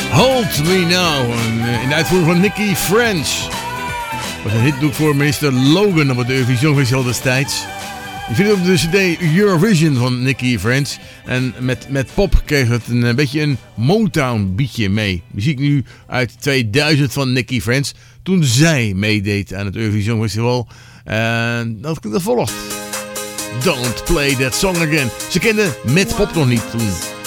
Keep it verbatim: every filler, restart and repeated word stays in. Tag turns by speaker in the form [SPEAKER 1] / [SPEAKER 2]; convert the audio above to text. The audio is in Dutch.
[SPEAKER 1] Hold Me Now, in de uitvoering van Nicky French. Dat was een hitdoek voor meester Logan op het Eurovision Festival destijds. Je vindt het op de cd Eurovision van Nicky French. En met, met pop kreeg het een, een beetje een Motown beatje mee. Muziek nu uit tweeduizend van Nicky French. Toen zij meedeed aan het Eurovision Festival. En dat, dat volgt. Don't Play That Song Again. Ze kenden met pop nog niet toen.